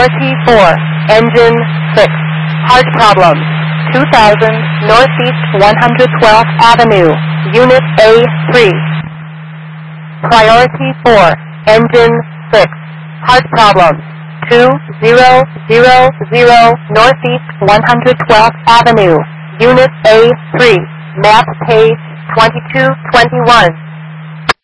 Priority 4, engine 6, heart problems, 2000 Northeast 112th Avenue, Unit A3. Priority 4, engine 6, heart problems, 2000 Northeast 112th Avenue, Unit A3, map page 2221.